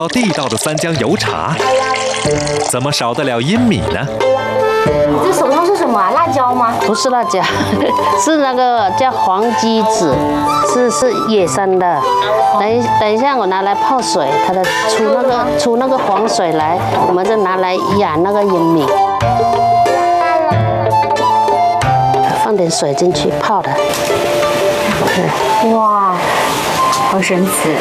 地道的三江油茶，怎么少得了阴米呢？ 你这手上是什么啊？辣椒吗？ 不是辣椒，是那个叫黄鸡子，是野生的。等一下我拿来泡水，它的出那个黄水来，我们就拿来养那个阴米。放点水进去泡的。 哇，好神奇！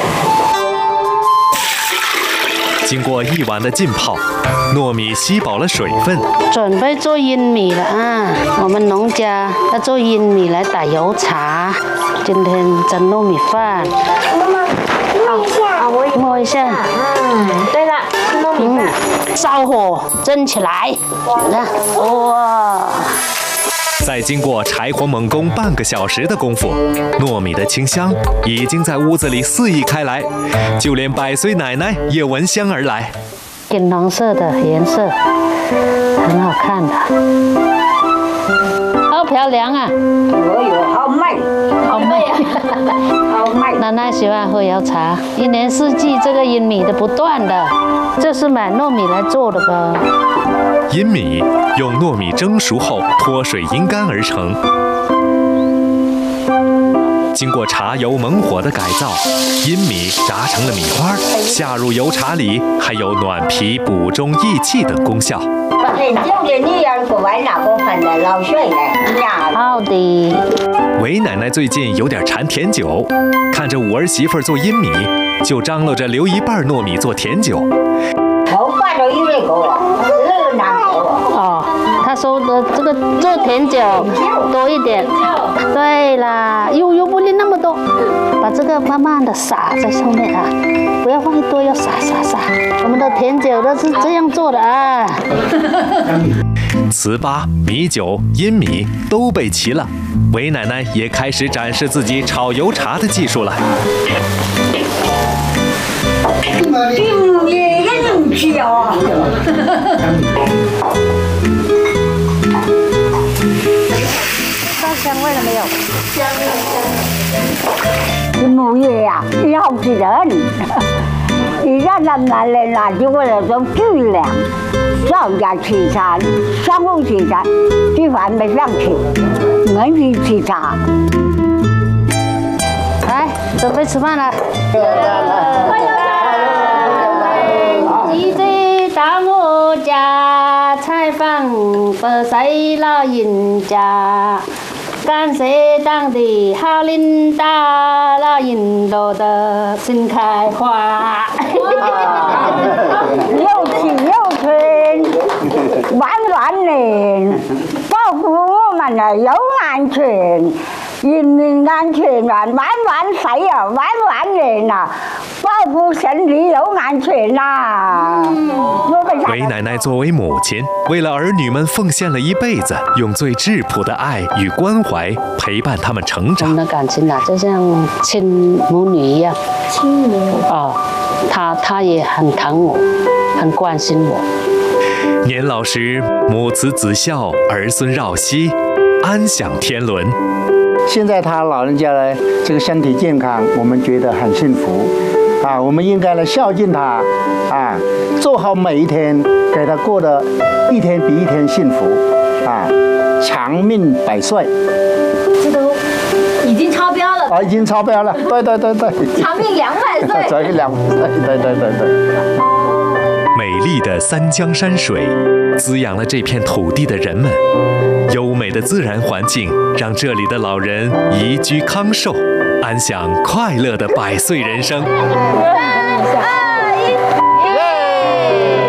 经过一晚的浸泡，糯米吸饱了水分， 准备做阴米了啊！我们农家要做阴米来打油茶，今天蒸糯米饭。 妈妈，摸一下，我也摸一下。 对了，糯米饭。 烧火蒸起来，哇！ 再经过柴火猛攻半个小时的功夫，糯米的清香已经在屋子里肆意开来，就连百岁奶奶也闻香而来。 金黄色的颜色，很好看的，好漂亮啊！ 好美， 好美啊！ 好美。 奶奶喜欢喝油茶，一年四季这个阴米的不断的，这是买糯米来做的吧？ 阴米用糯米蒸熟后脱水阴干而成，经过茶油猛火的改造，阴米炸成了米花，下入油茶里，还有暖脾、补中益气等功效。 好的。 韦奶奶最近有点馋甜酒，看着五儿媳妇做阴米，就张罗着留一半糯米做甜酒。 哦，他说的这个做甜酒多一点。对啦，又不能那么多，把这个慢慢的撒在上面啊，不要放一多，要撒。我们的甜酒都是这样做的啊。 糍粑、米酒、阴米都备齐了，韦奶奶也开始展示自己炒油茶的技术了。 到香味了没有？ 金木叶呀，要是人，一家人来了，就为了种质量，上家吃茶，上午吃茶，吃饭没上吃，我去吃茶。 来，准备吃饭了。到我家采访不谁老人家，感谢当地好领导，老人家的新开花。 又吃又穿，晚年保护我们的有安全，人民安全晚谁呀？晚年呐，保护身体有安全呐。 韦奶奶作为母亲，为了儿女们奉献了一辈子，用最质朴的爱与关怀陪伴他们成长。 我们的感情啊，就像亲母女一样。 亲母哦，她也很疼我，很关心我。 年老时，母慈子孝，儿孙绕膝，安享天伦。 现在他老人家呢，这个身体健康，我们觉得很幸福啊！我们应该来孝敬他啊，做好每一天，给他过得一天比一天幸福啊，长命百岁。 这都已经超标了。 啊，已经超标了，对。 长命200岁。 长命200岁，对。 美丽的三江山水滋养了这片土地的人们，优美的自然环境让这里的老人宜居康寿，安享快乐的100岁人生。